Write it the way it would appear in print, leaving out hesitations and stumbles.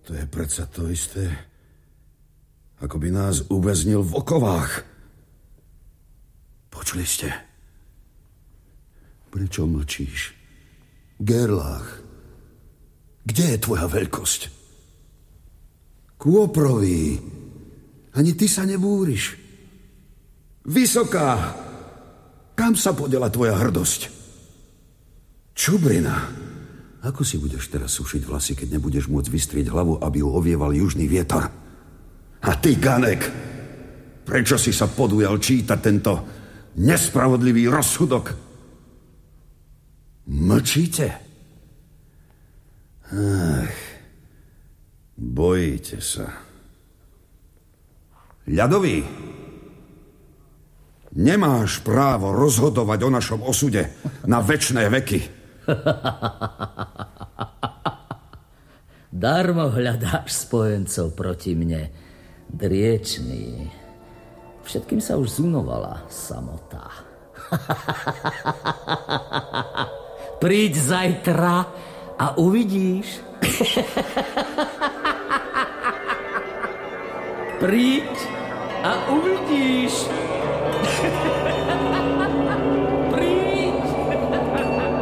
To je predsa to isté, ako by nás uväznil v okovách. Počuli ste? Prečo mlčíš? Gerlach, kde je tvoja veľkosť? Kôprový, ani ty sa nebúriš. Vysoká, kam sa podela tvoja hrdosť? Čubrina, ako si budeš teraz sušiť vlasy, keď nebudeš môcť vystrieť hlavu, aby ju ovieval južný vietor? A ty, Ganek, prečo si sa podujal čítať tento nespravodlivý rozsudok? Mlčíte? Ach, bojíte sa. Ľadový, nemáš právo rozhodovať o našom osude na večné veky. Darmo hľadáš spojencov proti mne, driečný. Všetkým sa už zunovala samota. Príď zajtra a uvidíš. Príď a uvidíš.